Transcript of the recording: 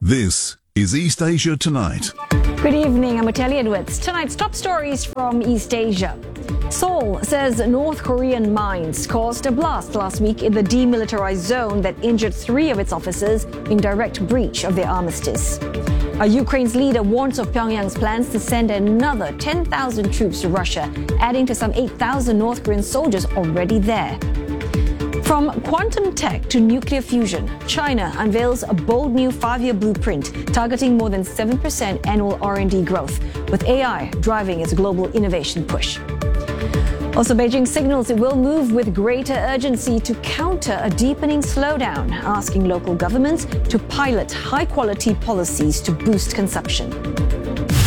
This is East Asia Tonight. Good evening, I'm Ateli Edwards. Tonight's top stories from East Asia. Seoul says North Korean mines caused a blast last week in the demilitarized zone that injured 3 of its officers in direct breach of their armistice. Ukraine's leader warns of Pyongyang's plans to send another 10,000 troops to Russia, adding to some 8,000 North Korean soldiers already there. From quantum tech to nuclear fusion, China unveils a bold new 5-year blueprint targeting more than 7% annual R&D growth, with AI driving its global innovation push. Also, Beijing signals it will move with greater urgency to counter a deepening slowdown, asking local governments to pilot high-quality policies to boost consumption.